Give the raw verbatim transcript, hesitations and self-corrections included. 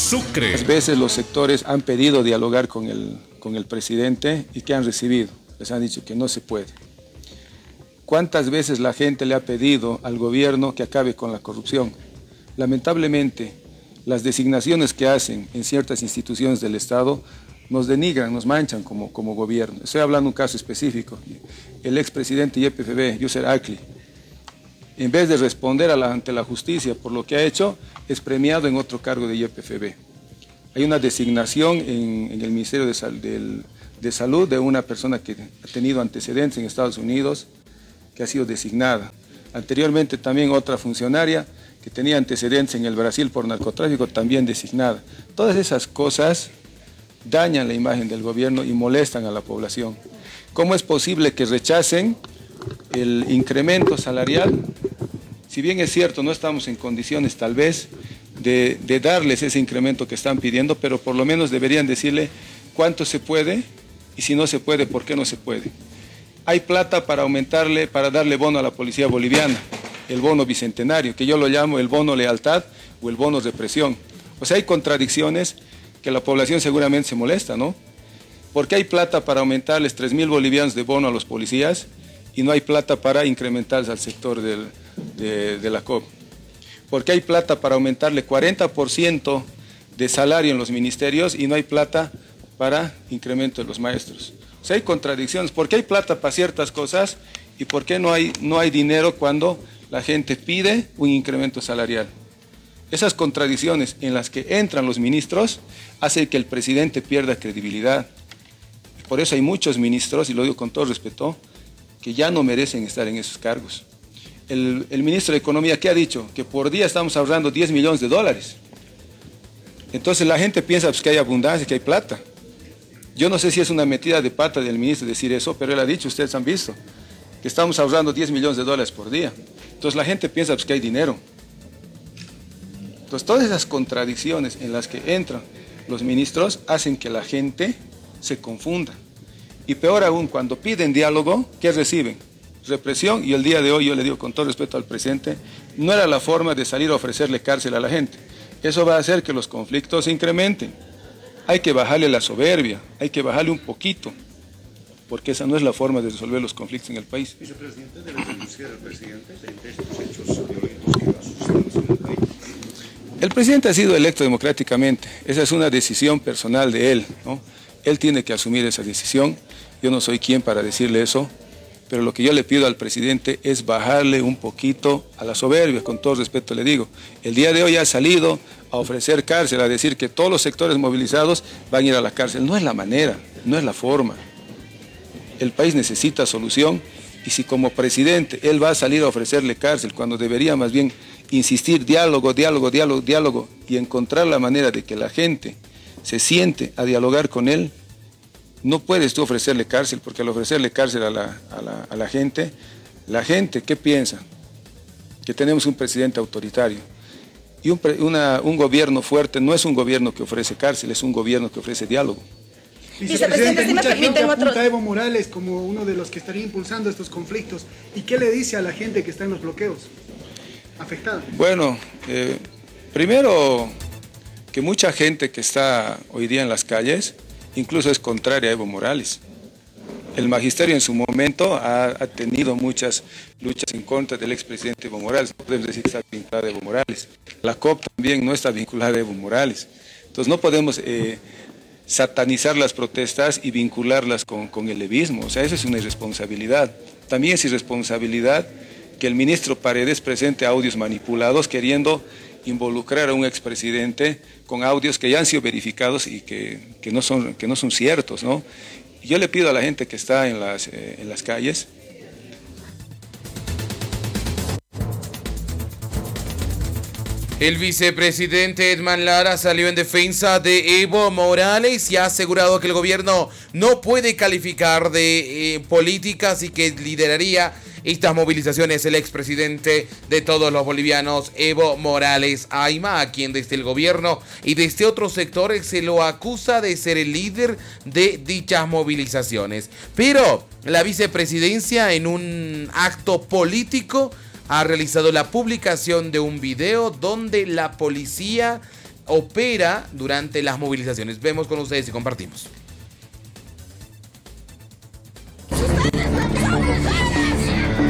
Sucre. Muchas veces los sectores han pedido dialogar con el, con el presidente y ¿qué han recibido? Les han dicho que no se puede. ¿Cuántas veces la gente le ha pedido al gobierno que acabe con la corrupción? Lamentablemente, las designaciones que hacen en ciertas instituciones del Estado nos denigran, nos manchan como, como gobierno. Estoy hablando de un caso específico. El expresidente Y P F B, Yusser Akli, en vez de responder a la, ante la justicia por lo que ha hecho, es premiado en otro cargo de Y P F B. Hay una designación en, en el Ministerio de, Sal, del, de Salud de una persona que ha tenido antecedentes en Estados Unidos, que ha sido designada. Anteriormente también otra funcionaria que tenía antecedentes en el Brasil por narcotráfico, también designada. Todas esas cosas dañan la imagen del gobierno y molestan a la población. ¿Cómo es posible que rechacen el incremento salarial? Si bien es cierto, no estamos en condiciones tal vez de, de darles ese incremento que están pidiendo, pero por lo menos deberían decirle cuánto se puede y si no se puede, ¿por qué no se puede? Hay plata para aumentarle, para darle bono a la policía boliviana, el bono bicentenario, que yo lo llamo el bono lealtad o el bono represión. O sea, hay contradicciones que la población seguramente se molesta, ¿no? Porque hay plata para aumentarles tres mil bolivianos de bono a los policías y no hay plata para incrementarles al sector del, de, de la C O P. Porque hay plata para aumentarle cuarenta por ciento de salario en los ministerios y no hay plata para incremento de los maestros. O sea, hay contradicciones. ¿Por qué hay plata para ciertas cosas y por qué no hay, no hay dinero cuando la gente pide un incremento salarial? Esas contradicciones en las que entran los ministros hacen que el presidente pierda credibilidad. Por eso hay muchos ministros, y lo digo con todo respeto, que ya no merecen estar en esos cargos. El, el ministro de Economía, ¿qué ha dicho? Que por día estamos ahorrando diez millones de dólares. Entonces la gente piensa pues, que hay abundancia, que hay plata. Yo no sé si es una metida de pata del ministro decir eso, pero él ha dicho, ustedes han visto, que estamos ahorrando diez millones de dólares por día. Entonces la gente piensa pues, que hay dinero. Entonces todas esas contradicciones en las que entran los ministros hacen que la gente se confunda. Y peor aún, cuando piden diálogo, ¿qué reciben? Represión, y el día de hoy yo le digo con todo respeto al presidente, no era la forma de salir a ofrecerle cárcel a la gente. Eso va a hacer que los conflictos se incrementen. Hay que bajarle la soberbia, hay que bajarle un poquito, porque esa no es la forma de resolver los conflictos en el país. Vicepresidente, ¿debe denunciar al presidente de estos hechos violentos que va sucediendo en el país? El presidente ha sido electo democráticamente, esa es una decisión personal de él, ¿no? Él tiene que asumir esa decisión, yo no soy quien para decirle eso, pero lo que yo le pido al presidente es bajarle un poquito a la soberbia, con todo respeto le digo. El día de hoy ha salido a ofrecer cárcel, a decir que todos los sectores movilizados van a ir a la cárcel. No es la manera, no es la forma. El país necesita solución y si como presidente él va a salir a ofrecerle cárcel cuando debería más bien insistir diálogo, diálogo, diálogo, diálogo y encontrar la manera de que la gente se siente a dialogar con él, no puedes tú ofrecerle cárcel, porque al ofrecerle cárcel a la, a la, a la gente, la gente, ¿qué piensa? Que tenemos un presidente autoritario. Y un, una, un gobierno fuerte no es un gobierno que ofrece cárcel, es un gobierno que ofrece diálogo. Vicepresidente, si mucha gente apunta otro... a Evo Morales como uno de los que estaría impulsando estos conflictos. ¿Y qué le dice a la gente que está en los bloqueos afectada? Bueno, eh, primero que mucha gente que está hoy día en las calles incluso es contraria a Evo Morales. El magisterio en su momento ha, ha tenido muchas luchas en contra del expresidente Evo Morales. No podemos decir que está vinculada a Evo Morales. La C O P también no está vinculada a Evo Morales. Entonces no podemos eh, satanizar las protestas y vincularlas con, con el levismo. O sea, eso es una irresponsabilidad. También es irresponsabilidad que el ministro Paredes presente audios manipulados queriendo involucrar a un expresidente con audios que ya han sido verificados y que, que, no, son, que no son ciertos, ¿no? Yo le pido a la gente que está en las, eh, en las calles. El vicepresidente Edman Lara salió en defensa de Evo Morales y ha asegurado que el gobierno no puede calificar de eh, políticas y que lideraría estas movilizaciones el expresidente de todos los bolivianos, Evo Morales Ayma, a quien desde el gobierno y desde otros sectores se lo acusa de ser el líder de dichas movilizaciones. Pero la vicepresidencia, en un acto político, ha realizado la publicación de un video donde la policía opera durante las movilizaciones. Vemos con ustedes y compartimos.